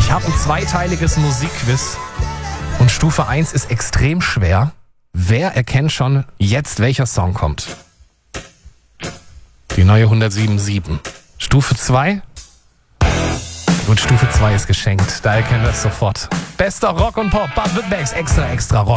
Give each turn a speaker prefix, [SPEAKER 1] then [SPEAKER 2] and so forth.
[SPEAKER 1] Ich habe ein zweiteiliges Musikquiz und Stufe 1 ist extrem schwer. Wer erkennt schon jetzt, welcher Song kommt? Die neue 107.7. Stufe 2? Gut, Stufe 2 ist geschenkt. Da erkennt ihr es sofort. Bester Rock und Pop, Baden-Württembergs extra Rock.